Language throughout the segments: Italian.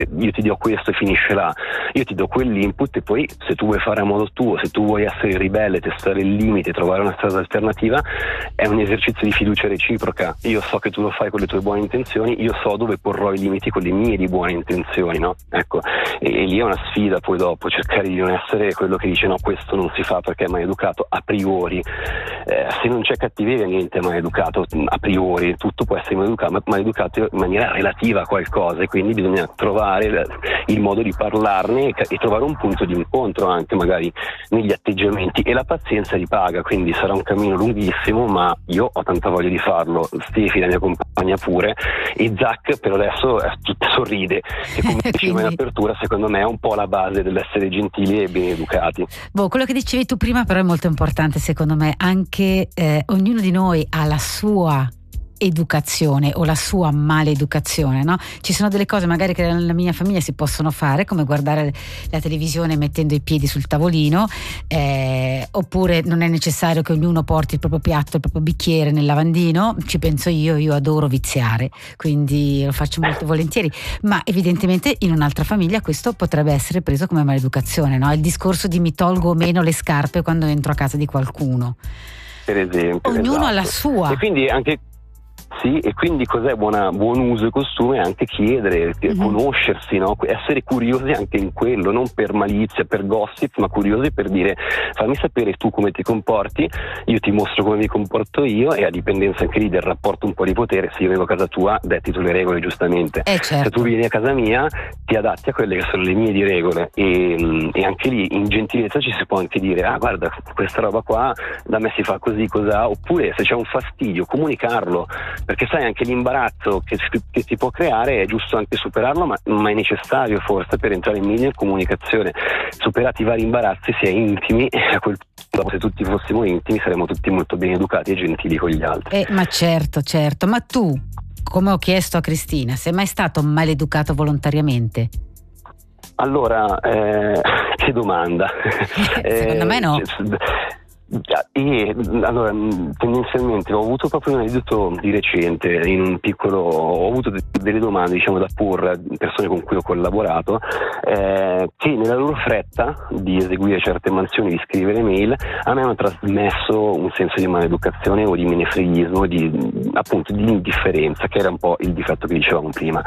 io ti do questo e finisce là. Io ti do quell'input e poi se tu vuoi fare a modo tuo, se tu vuoi essere ribelle, testare il limite, trovare una strada alternativa, è un esercizio di fiducia reciproca. Io so che tu lo fai con le tue buone intenzioni, io so dove porrò i limiti con le mie di buone intenzioni, no? Ecco, e lì è una sfida poi dopo, cercare di non essere quello che dice no, questo non si fa perché è maleducato a priori. Se non c'è cattiveria niente è maleducato a priori, tutto può essere maleducato in maniera relativa a qualcosa, e quindi bisogna trovare il modo di parlarne e trovare un punto di incontro anche magari negli atteggiamenti, e la pazienza ripaga, quindi sarà un cammino lunghissimo, ma io ho tanta voglia di farlo. Stefi, la mia compagna, pure, e Zach per adesso sorride, che come diceva in apertura secondo me è un po' la base dell'essere gentili e ben educati. Quello che dicevi tu prima però è molto importante secondo me, anche ognuno di noi ha la sua educazione o la sua maleducazione, no? Ci sono delle cose magari che nella mia famiglia si possono fare, come guardare la televisione mettendo i piedi sul tavolino, oppure non è necessario che ognuno porti il proprio piatto, il proprio bicchiere nel lavandino. Ci penso io adoro viziare, quindi lo faccio molto volentieri, ma evidentemente in un'altra famiglia questo potrebbe essere preso come maleducazione, no? Il discorso di mi tolgo o meno le scarpe quando entro a casa di qualcuno, per esempio. Ognuno ha la sua. E quindi anche sì, e quindi cos'è buon uso e costume? Anche chiedere, conoscersi, no? Essere curiosi anche in quello, non per malizia, per gossip, ma curiosi per dire fammi sapere tu come ti comporti, io ti mostro come mi comporto io, e a dipendenza anche lì del rapporto un po' di potere, se io vengo a casa tua detti tu le regole giustamente, certo. Se tu vieni a casa mia ti adatti a quelle che sono le mie di regole, e anche lì in gentilezza ci si può anche dire guarda, questa roba qua da me si fa così, cos'ha, oppure se c'è un fastidio comunicarlo, perché sai anche l'imbarazzo che si può creare è giusto anche superarlo, ma è necessario forse per entrare in meglio in comunicazione. Superati i vari imbarazzi si è intimi, e a quel punto se tutti fossimo intimi saremmo tutti molto ben educati e gentili con gli altri. Ma certo, ma tu, come ho chiesto a Cristina, sei mai stato maleducato volontariamente? Allora, che domanda. Secondo me no. Allora, tendenzialmente ho avuto proprio un aneddoto di recente, ho avuto delle domande, diciamo, da porre a persone con cui ho collaborato, che nella loro fretta di eseguire certe mansioni, di scrivere mail, a me hanno trasmesso un senso di maleducazione o di menefreghismo, appunto di indifferenza, che era un po' il difetto che dicevamo prima.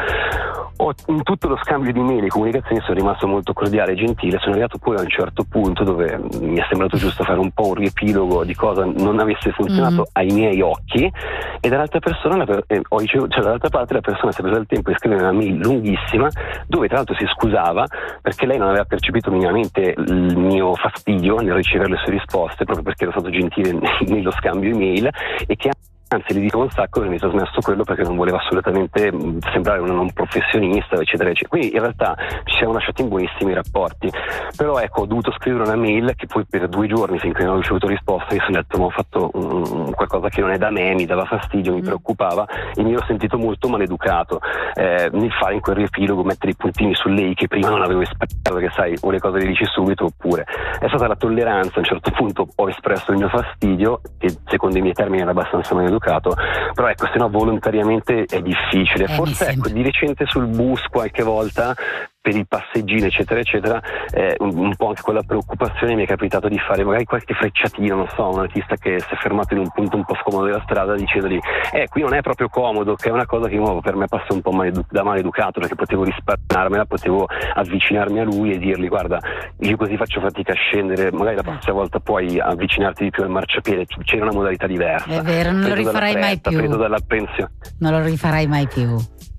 In tutto lo scambio di mail e comunicazioni sono rimasto molto cordiale e gentile. Sono arrivato poi a un certo punto dove mi è sembrato giusto fare un po' un riepilogo di cosa non avesse funzionato ai miei occhi, e dall'altra dall'altra parte la persona si è presa il tempo di scrivere una mail lunghissima dove tra l'altro si scusava perché lei non aveva percepito minimamente il mio fastidio nel ricevere le sue risposte, proprio perché ero stato gentile nello scambio email, e che anzi le dico un sacco che mi ha trasmesso quello perché non voleva assolutamente sembrare un non professionista, eccetera eccetera. Quindi in realtà ci siamo lasciati in buonissimi rapporti, però ecco, ho dovuto scrivere una mail che poi per 2 giorni, finché non ho ricevuto risposta, mi sono detto ma ho fatto qualcosa che non è da me, mi dava fastidio, mi preoccupava, e mi ero sentito molto maleducato nel fare in quel riepilogo, mettere i puntini su lei che prima non avevo espresso, perché sai, o le cose le dici subito oppure è stata la tolleranza. A un certo punto ho espresso il mio fastidio, che secondo i miei termini era abbastanza maleducato, però ecco, se no volontariamente è difficile. Forse ecco, di recente sul bus qualche volta per i passeggini eccetera eccetera, un po' anche quella preoccupazione mi è capitato di fare magari qualche frecciatina, non so, un artista che si è fermato in un punto un po' scomodo della strada dicendogli qui non è proprio comodo, che è una cosa che per me passa un po' da maleducato, perché potevo risparmiarmela, potevo avvicinarmi a lui e dirgli guarda, io così faccio fatica a scendere, magari la prossima volta puoi avvicinarti di più al marciapiede, c'era una modalità diversa. È vero, non lo rifarai mai più. Preso dall'apprensione. Non lo rifarai mai più.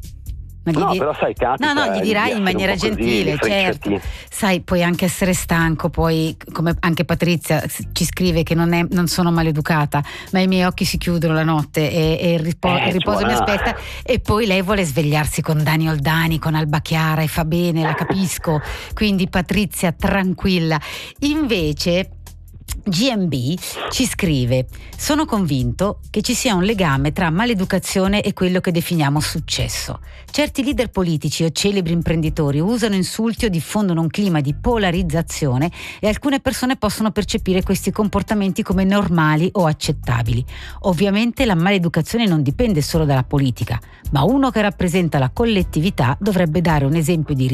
Però sai, capita. No, gli dirai in maniera gentile, certo. Sai, puoi anche essere stanco, poi come anche Patrizia ci scrive che non sono maleducata, ma i miei occhi si chiudono la notte e il riposo mi aspetta, e poi lei vuole svegliarsi con Dani Oldani, con Alba Chiara, e fa bene, la capisco. Quindi Patrizia, tranquilla. Invece GMB ci scrive: sono convinto che ci sia un legame tra maleducazione e quello che definiamo successo. Certi leader politici o celebri imprenditori usano insulti o diffondono un clima di polarizzazione e alcune persone possono percepire questi comportamenti come normali o accettabili. Ovviamente la maleducazione non dipende solo dalla politica, ma uno che rappresenta la collettività dovrebbe dare un esempio di